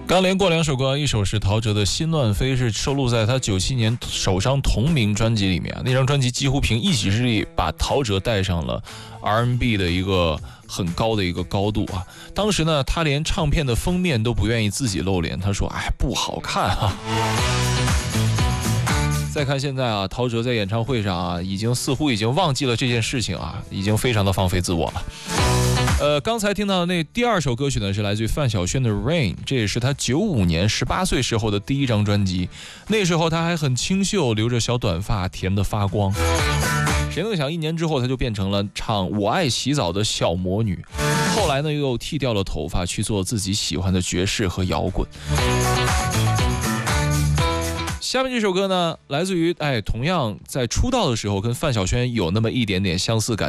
刚连过两首歌，一首是陶喆的《心乱飞》，是收录在他97年首张同名专辑里面。那张专辑几乎凭一己之力把陶喆带上了 R&B 的一个很高的一个高度啊。当时呢，他连唱片的封面都不愿意自己露脸，他说：“哎，不好看啊。”再看现在啊，陶喆在演唱会上啊，似乎已经忘记了这件事情啊，已经非常的放飞自我了。刚才听到的那第二首歌曲呢，是来自于范晓萱的 Rain， 这也是他95年18岁时候的第一张专辑。那时候他还很清秀，留着小短发，甜得发光。谁能想1年之后他就变成了唱我爱洗澡的小魔女，后来呢又剃掉了头发去做自己喜欢的爵士和摇滚。下面这首歌呢，来自于同样在出道的时候跟范晓萱有那么一点点相似感